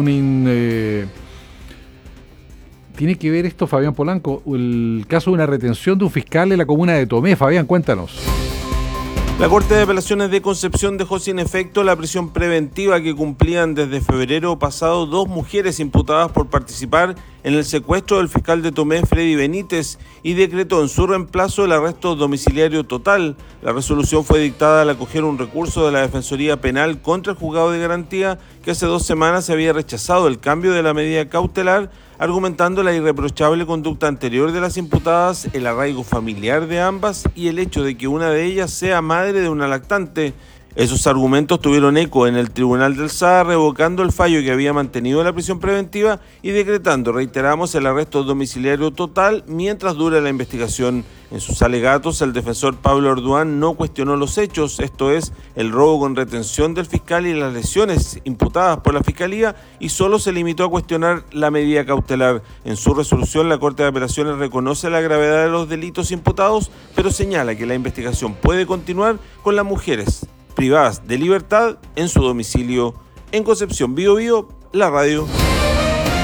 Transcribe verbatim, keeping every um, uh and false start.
Eh, tiene que ver esto, Fabián Polanco, el caso de una retención de un fiscal en la comuna de Tomé. Fabián, cuéntanos. La Corte de Apelaciones de Concepción dejó sin efecto la prisión preventiva que cumplían desde febrero pasado dos mujeres imputadas por participar en el secuestro del fiscal de Tomé, Freddy Benítez, y decretó en su reemplazo el arresto domiciliario total. La resolución fue dictada al acoger un recurso de la Defensoría Penal contra el Juzgado de Garantía, que hace dos semanas se había rechazado el cambio de la medida cautelar, argumentando la irreprochable conducta anterior de las imputadas, el arraigo familiar de ambas y el hecho de que una de ellas sea madre de una lactante. Esos argumentos tuvieron eco en el Tribunal del S A, revocando el fallo que había mantenido la prisión preventiva y decretando, reiteramos, el arresto domiciliario total mientras dure la investigación. En sus alegatos, el defensor Pablo Orduán no cuestionó los hechos, esto es, el robo con retención del fiscal y las lesiones imputadas por la Fiscalía, y solo se limitó a cuestionar la medida cautelar. En su resolución, la Corte de Apelaciones reconoce la gravedad de los delitos imputados, pero señala que la investigación puede continuar con las mujeres privadas de libertad en su domicilio. En Concepción, Bío Bío, la radio.